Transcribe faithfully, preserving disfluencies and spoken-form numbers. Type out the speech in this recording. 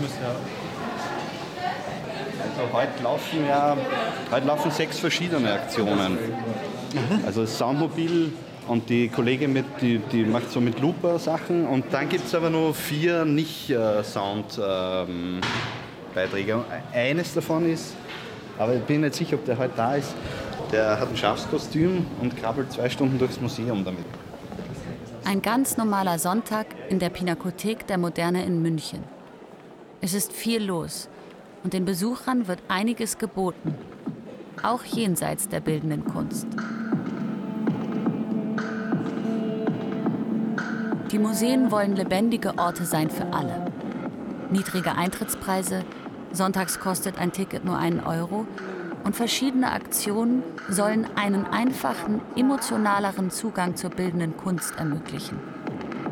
Also heute laufen ja heute laufen sechs verschiedene Aktionen. Also das Soundmobil und die Kollegin mit, die, die macht so mit Looper Sachen und dann gibt es aber noch vier Nicht-Sound-Beiträge. Ähm, Eines davon ist, aber ich bin nicht sicher, ob der heute da ist, der hat ein Schafskostüm und krabbelt zwei Stunden durchs Museum damit. Ein ganz normaler Sonntag in der Pinakothek der Moderne in München. Es ist viel los und den Besuchern wird einiges geboten, auch jenseits der bildenden Kunst. Die Museen wollen lebendige Orte sein für alle. Niedrige Eintrittspreise, sonntags kostet ein Ticket nur einen Euro und verschiedene Aktionen sollen einen einfachen, emotionaleren Zugang zur bildenden Kunst ermöglichen.